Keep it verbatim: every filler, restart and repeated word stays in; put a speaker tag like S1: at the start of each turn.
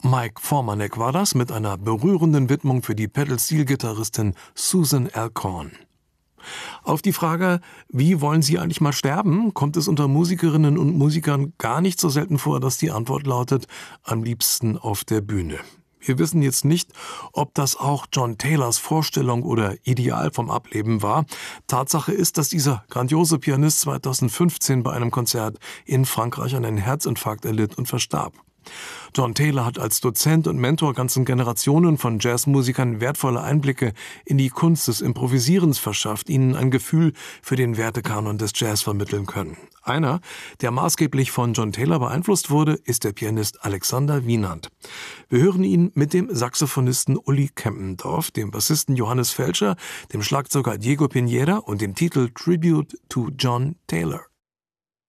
S1: Mike Formanek war das mit einer berührenden Widmung für die Pedal-Steel-Gitarristin Susan Alcorn. Auf die Frage, wie wollen Sie eigentlich mal sterben, kommt es unter Musikerinnen und Musikern gar nicht so selten vor, dass die Antwort lautet, am liebsten auf der Bühne. Wir wissen jetzt nicht, ob das auch John Taylors Vorstellung oder Ideal vom Ableben war. Tatsache ist, dass dieser grandiose Pianist zweitausendfünfzehn bei einem Konzert in Frankreich einen Herzinfarkt erlitt und verstarb. John Taylor hat als Dozent und Mentor ganzen Generationen von Jazzmusikern wertvolle Einblicke in die Kunst des Improvisierens verschafft, ihnen ein Gefühl für den Wertekanon des Jazz vermitteln können. Einer, der maßgeblich von John Taylor beeinflusst wurde, ist der Pianist Alexander Wienand. Wir hören ihn mit dem Saxophonisten Uli Kempendorf, dem Bassisten Johannes Felscher, dem Schlagzeuger Diego Piñera und dem Titel Tribute to John Taylor.